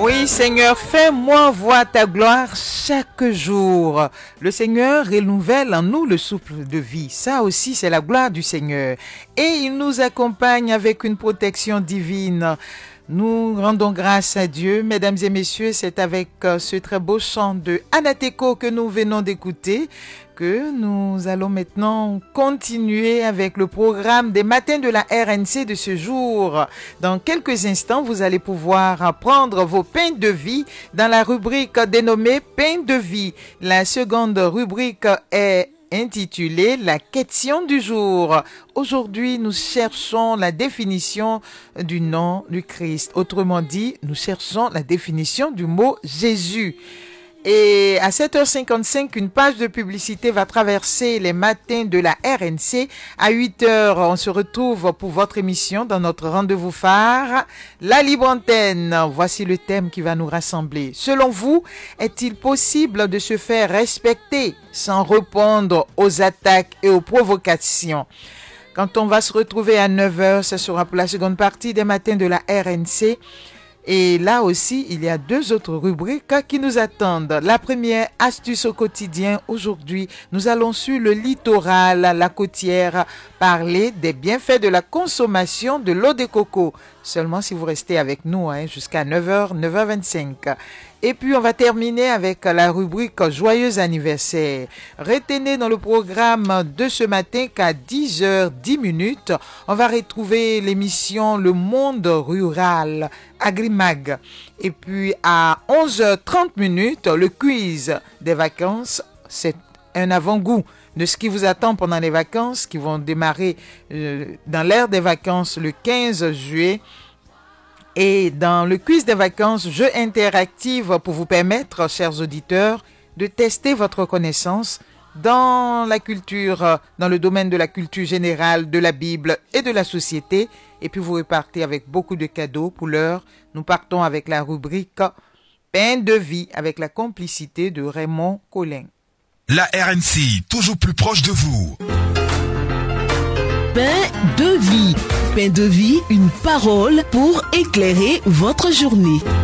Oui, Seigneur, fais-moi voir ta gloire chaque jour. Le Seigneur renouvelle en nous le souffle de vie. Ça aussi, c'est la gloire du Seigneur. Et il nous accompagne avec une protection divine. Nous rendons grâce à Dieu. Mesdames et messieurs, c'est avec ce très beau chant de Anateko que nous venons d'écouter que nous allons maintenant continuer avec le programme des matins de la RNC de ce jour. Dans quelques instants, vous allez pouvoir prendre vos pains de vie dans la rubrique dénommée Pains de vie. La seconde rubrique est intitulée La question du jour. Aujourd'hui, nous cherchons la définition du nom du Christ. Autrement dit, nous cherchons la définition du mot Jésus. Et à 7h55, une page de publicité va traverser les matins de la RNC. À 8h, on se retrouve pour votre émission dans notre rendez-vous phare, la libre antenne. Voici le thème qui va nous rassembler. Selon vous, est-il possible de se faire respecter sans répondre aux attaques et aux provocations? Quand on va se retrouver à 9h, ce sera pour la seconde partie des matins de la RNC. Et là aussi, il y a deux autres rubriques qui nous attendent. La première, astuce au quotidien. Aujourd'hui, nous allons sur le littoral, la côtière, parler des bienfaits de la consommation de l'eau de coco. Seulement si vous restez avec nous jusqu'à 9h, 9h25. Et puis, on va terminer avec la rubrique Joyeux anniversaire. Retenez dans le programme de ce matin qu'à 10h10, on va retrouver l'émission Le Monde Rural, Agrimag. Et puis, à 11h30, le quiz des vacances, c'est un avant-goût de ce qui vous attend pendant les vacances qui vont démarrer dans l'ère des vacances le 15 juillet. Et dans le quiz des vacances, jeu interactif pour vous permettre, chers auditeurs, de tester votre connaissance dans la culture, dans le domaine de la culture générale, de la Bible et de la société. Et puis vous repartez avec beaucoup de cadeaux. Pour l'heure, nous partons avec la rubrique Pain de vie avec la complicité de Raymond Collin. La RNC, toujours plus proche de vous. Pain de vie. Pain de vie, une parole pour éclairer votre journée.